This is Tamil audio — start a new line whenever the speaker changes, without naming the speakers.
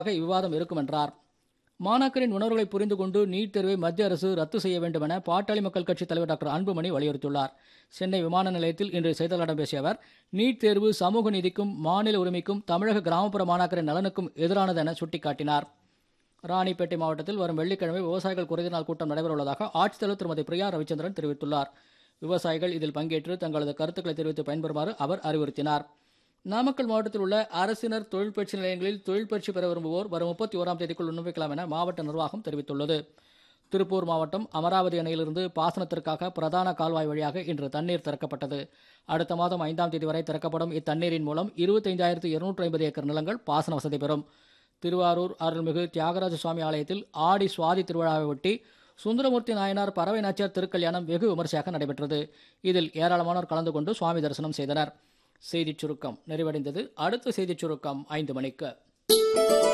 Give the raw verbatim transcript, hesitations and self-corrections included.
இவ்விவாதம் இருக்கும் என்றார். மாணாக்கரின் உணர்வுகளை புரிந்து கொண்டு நீட் தேர்வை மத்திய அரசு ரத்து செய்ய வேண்டும் என பாட்டாளி மக்கள் கட்சித் தலைவர் டாக்டர் அன்புமணி வலியுறுத்தியுள்ளார். சென்னை விமான நிலையத்தில் இன்று செய்தியாளர்களிடம் பேசிய அவர், நீட் தேர்வு சமூக நீதிக்கும் மாநில உரிமைக்கும் தமிழக கிராமப்புற மாணாக்கரின் நலனுக்கும் எதிரானது என சுட்டிக்காட்டினார். ராணிப்பேட்டை மாவட்டத்தில் வரும் வெள்ளிக்கிழமை விவசாயிகள் குறைதீர் நாள் கூட்டம் நடைபெறவுள்ளதாக ஆட்சித்தலைவர் திருமதி பிரியா ரவிச்சந்திரன் தெரிவித்துள்ளார். விவசாயிகள் இதில் பங்கேற்று தங்களது கருத்துக்களை தெரிவித்து பயன்பெறுமாறு அவர் அறிவுறுத்தினார். நாமக்கல் மாவட்டத்தில் உள்ள அரசினர் தொழில் பயிற்சி நிலையங்களில் தொழில் பயிற்சி பெற விரும்புவோர் வரும் முப்பத்தி ஓராம் தேதிக்குள் விண்ணப்பிக்கலாம் என மாவட்ட நிர்வாகம் தெரிவித்துள்ளது. திருப்பூர் மாவட்டம் அமராவதி அணையிலிருந்து பாசனத்திற்காக பிரதான கால்வாய் வழியாக இன்று தண்ணீர் திறக்கப்பட்டது. அடுத்த மாதம் ஐந்தாம் தேதி வரை திறக்கப்படும் இத்தண்ணீரின் மூலம் இருபத்தைந்தாயிரத்து இருநூற்று ஐம்பது ஏக்கர் நிலங்கள் பாசன வசதி பெறும். திருவாரூர் அருள்மிகு தியாகராஜ சுவாமி ஆலயத்தில் ஆடி சுவாதி திருவிழாவை ஒட்டி சுந்தரமூர்த்தி நாயனார் பறவை நாச்சியார் திருக்கல்யாணம் வெகு விமரிசையாக நடைபெற்றது. இதில் ஏராளமானோர் கலந்து கொண்டு சுவாமி தரிசனம் செய்தனர். செய்திச் சுருக்கம் நிறைவடைந்தது. அடுத்த செய்திச் சுருக்கம் ஐந்து மணிக்கு.